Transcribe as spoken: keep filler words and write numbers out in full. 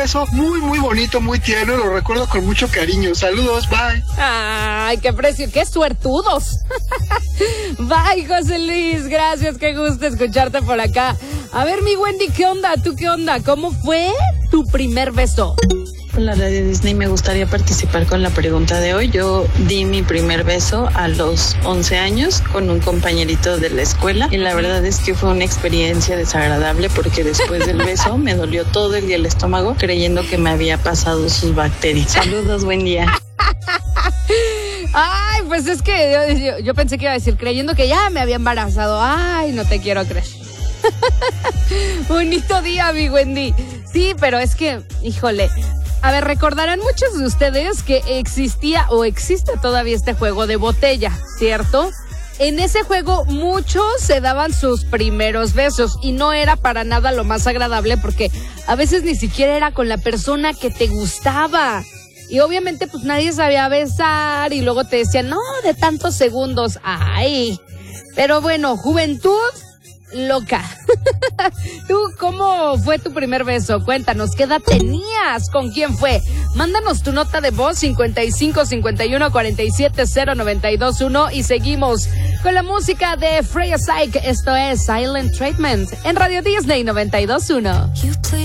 beso muy, muy bonito, muy tierno, lo recuerdo con mucho cariño. Saludos, bye. Ay, qué precio, qué suertudos. Bye, José Luis, gracias, qué gusto escucharte por acá. A ver, mi Wendy, ¿qué onda? ¿Tú qué onda? ¿Cómo fue tu primer beso? Hola, Radio Disney, me gustaría participar con la pregunta de hoy. Yo di mi primer beso a los once años con un compañerito de la escuela y la verdad es que fue una experiencia desagradable porque después del beso me dolió todo el día el estómago creyendo que me había pasado sus bacterias. Saludos, buen día. Ay, pues es que yo, yo, yo pensé que iba a decir creyendo que ya me había embarazado. Ay, no te quiero creer. Bonito día, mi Wendy. Sí, pero es que, híjole... A ver, recordarán muchos de ustedes que existía o existe todavía este juego de botella, ¿cierto? En ese juego muchos se daban sus primeros besos y no era para nada lo más agradable porque a veces ni siquiera era con la persona que te gustaba. Y obviamente pues nadie sabía besar y luego te decían, no, de tantos segundos. Ay, pero bueno, juventud loca. ¿Tú cómo fue tu primer beso? Cuéntanos, ¿qué edad tenías? ¿Con quién fue? Mándanos tu nota de voz cincuenta y cinco cincuenta y uno cuarenta y siete cero noventa y dos uno y seguimos con la música de Freya Psych. Esto es Silent Treatment en Radio Disney noventa y dos uno.